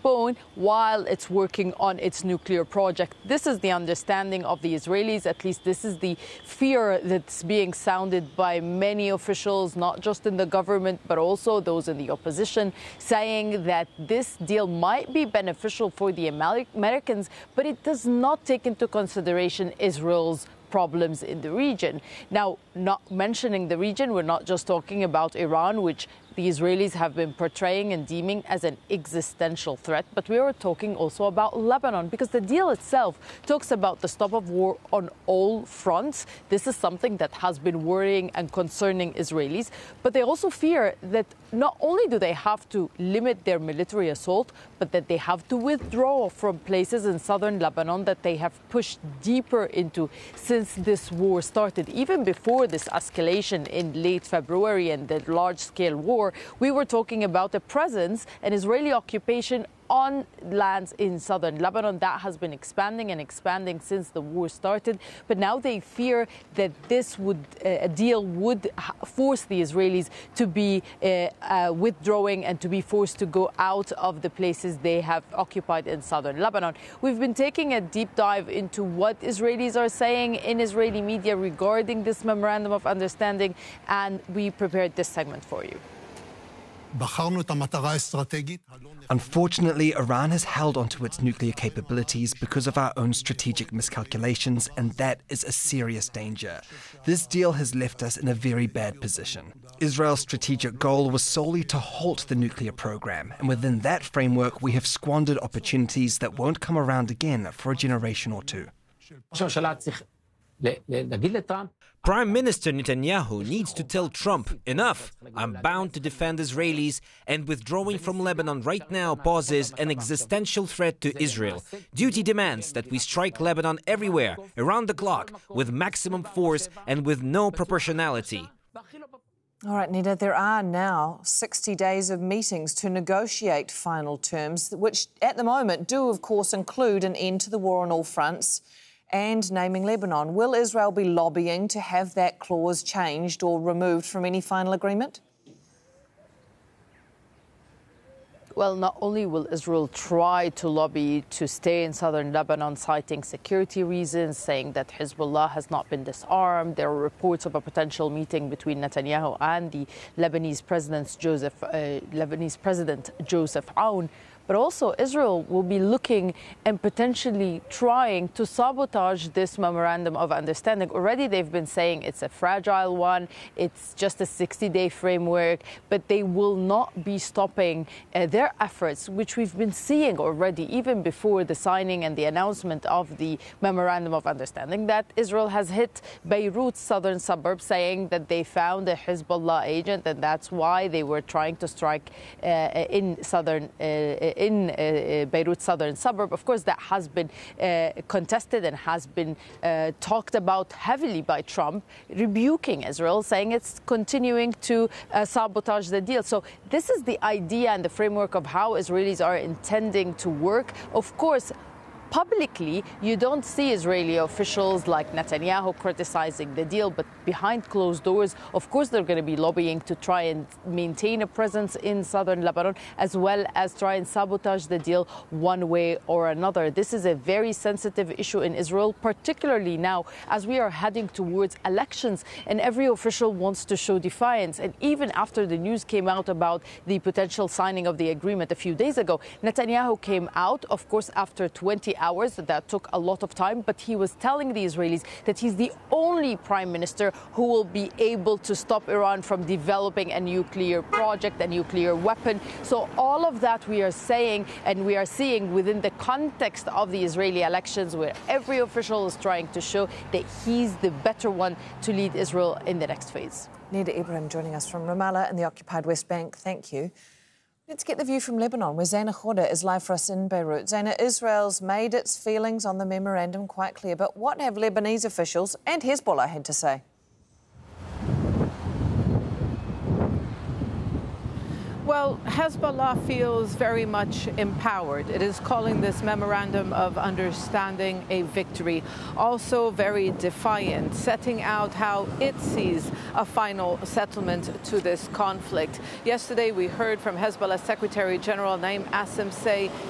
postpone while it's working on its nuclear project. This is the understanding of the Israelis. At least this is the fear that's being sounded by many officials, not just in the government, but also those in the opposition, saying that this deal might be beneficial for the Americans, but it does not take into consideration Israel's problems in the region. Now, not mentioning the region, we're not just talking about Iran, which the Israelis have been portraying and deeming as an existential threat, but we are talking also about Lebanon, because the deal itself talks about the stop of war on all fronts. This is something that has been worrying and concerning Israelis, but they also fear that not only do they have to limit their military assault, but that they have to withdraw from places in southern Lebanon that they have pushed deeper into since this war started. Even before this escalation in late February and the large-scale war, we were talking about a presence, an Israeli occupation on lands in southern Lebanon that has been expanding and expanding since the war started. But now they fear that this a deal would force the Israelis to be withdrawing and to be forced to go out of the places they have occupied in southern Lebanon. We've been taking a deep dive into what Israelis are saying in Israeli media regarding this memorandum of understanding, and we prepared this segment for you. Unfortunately, Iran has held onto its nuclear capabilities because of our own strategic miscalculations, and that is a serious danger. This deal has left us in a very bad position. Israel's strategic goal was solely to halt the nuclear program, and within that framework, we have squandered opportunities that won't come around again for a generation or two. Prime Minister Netanyahu needs to tell Trump, enough, I'm bound to defend Israelis, and withdrawing from Lebanon right now poses an existential threat to Israel. Duty demands that we strike Lebanon everywhere, around the clock, with maximum force and with no proportionality. All right, Nida, there are now 60 days of meetings to negotiate final terms, which at the moment do, of course, include an end to the war on all fronts and naming Lebanon. Will Israel be lobbying to have that clause changed or removed from any final agreement? Well, not only will Israel try to lobby to stay in southern Lebanon, citing security reasons, saying that Hezbollah has not been disarmed. There are reports of a potential meeting between Netanyahu and the Lebanese President Joseph Aoun. But also Israel will be looking and potentially trying to sabotage this memorandum of understanding. Already they've been saying it's a fragile one, it's just a 60-day framework, but they will not be stopping their efforts, which we've been seeing already, even before the signing and the announcement of the memorandum of understanding, that Israel has hit Beirut's southern suburbs, saying that they found a Hezbollah agent, and that's why they were trying to strike in Beirut's southern suburb. Of course, that has been contested and has been talked about heavily by Trump, rebuking Israel, saying it's continuing to sabotage the deal. So this is the idea and the framework of how Israelis are intending to work. Of course, publicly, you don't see Israeli officials like Netanyahu criticizing the deal, but behind closed doors, of course, they're going to be lobbying to try and maintain a presence in southern Lebanon, as well as try and sabotage the deal one way or another. This is a very sensitive issue in Israel, particularly now as we are heading towards elections, and every official wants to show defiance. And even after the news came out about the potential signing of the agreement a few days ago, Netanyahu came out, of course, after 20 hours. That took a lot of time, but he was telling the Israelis that he's the only prime minister who will be able to stop Iran from developing a nuclear project, a nuclear weapon. So all of that we are saying and we are seeing within the context of the Israeli elections, where every official is trying to show that he's the better one to lead Israel in the next phase. Nida Ibrahim joining us from Ramallah in the occupied West Bank. Thank you. Let's get the view from Lebanon, where Zaina Khoda is live for us in Beirut. Zaina, Israel's made its feelings on the memorandum quite clear, but what have Lebanese officials and Hezbollah had to say? Well, Hezbollah feels very much empowered. It is calling this memorandum of understanding a victory. Also very defiant, setting out how it sees a final settlement to this conflict. Yesterday, we heard from Hezbollah Secretary General Naim Assim say